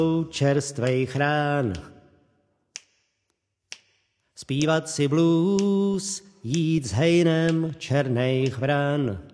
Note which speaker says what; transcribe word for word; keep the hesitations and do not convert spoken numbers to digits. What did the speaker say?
Speaker 1: čerstvej chrán. Zpívat si blues, jít s hejnem černých vran.